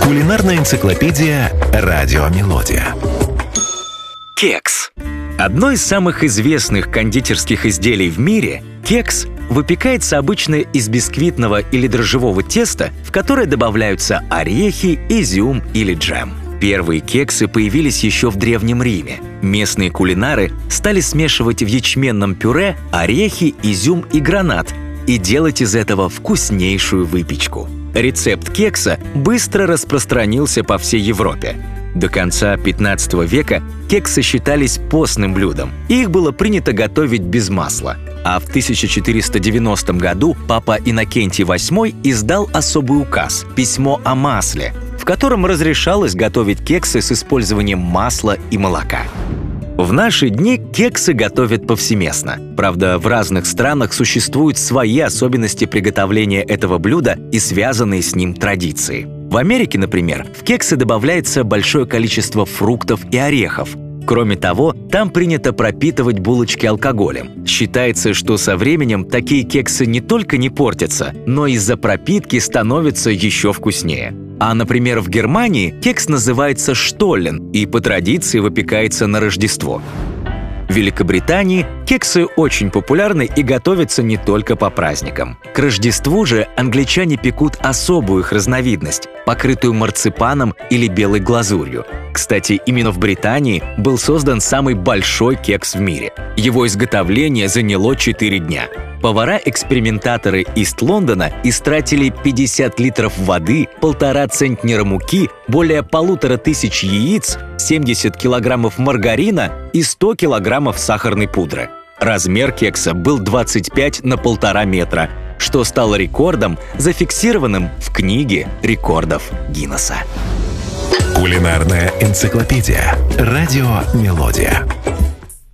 Кулинарная энциклопедия «Радио Мелодия». Кекс. Одно из самых известных кондитерских изделий в мире, кекс, выпекается обычно из бисквитного или дрожжевого теста, в которое добавляются орехи, изюм или джем. Первые кексы появились еще в Древнем Риме. Местные кулинары стали смешивать в ячменном пюре орехи, изюм и гранат и делать из этого вкуснейшую выпечку. Рецепт кекса быстро распространился по всей Европе. До конца 15 века кексы считались постным блюдом, и их было принято готовить без масла. А в 1490 году папа Иннокентий VIII издал особый указ «Письмо о масле», в котором разрешалось готовить кексы с использованием масла и молока. В наши дни кексы готовят повсеместно. Правда, в разных странах существуют свои особенности приготовления этого блюда и связанные с ним традиции. В Америке, например, в кексы добавляется большое количество фруктов и орехов. Кроме того, там принято пропитывать булочки алкоголем. Считается, что со временем такие кексы не только не портятся, но из-за пропитки становятся еще вкуснее. А, например, в Германии кекс называется штоллен и по традиции выпекается на Рождество. В Великобритании кексы очень популярны и готовятся не только по праздникам. К Рождеству же англичане пекут особую их разновидность, покрытую марципаном или белой глазурью. Кстати, именно в Британии был создан самый большой кекс в мире. Его изготовление заняло 4 дня. Повара-экспериментаторы Ист-Лондона истратили 50 литров воды, 1,5 центнера муки, более 1500 яиц, 70 килограммов маргарина и 100 килограммов сахарной пудры. Размер кекса был 25 на 1,5 метра, что стало рекордом, зафиксированным в книге рекордов Гиннесса. Кулинарная энциклопедия «Радио Мелодия».